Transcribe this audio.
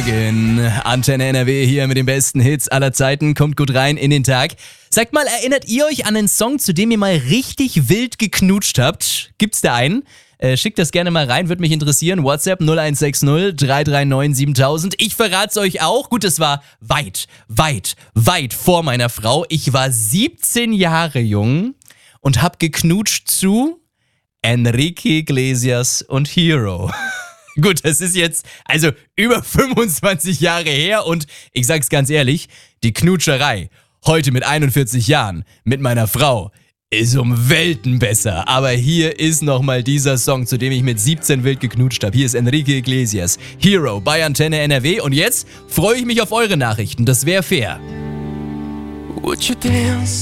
In Antenne NRW hier mit den besten Hits aller Zeiten. Kommt gut rein in den Tag. Sagt mal, erinnert ihr euch an einen Song, zu dem ihr mal richtig wild geknutscht habt? Gibt's da einen? Schickt das gerne mal rein, würde mich interessieren. WhatsApp 0160 339 7000. Ich verrat's euch auch. Gut, es war weit vor meiner Frau. Ich war 17 Jahre jung und hab geknutscht zu Enrique Iglesias und Hero. Gut, das ist jetzt also über 25 Jahre her und ich sag's ganz ehrlich, die Knutscherei heute mit 41 Jahren mit meiner Frau ist um Welten besser. Aber hier ist nochmal dieser Song, zu dem ich mit 17 wild geknutscht habe. Hier ist Enrique Iglesias, Hero bei Antenne NRW und jetzt freue ich mich auf eure Nachrichten, das wäre fair. Would you dance?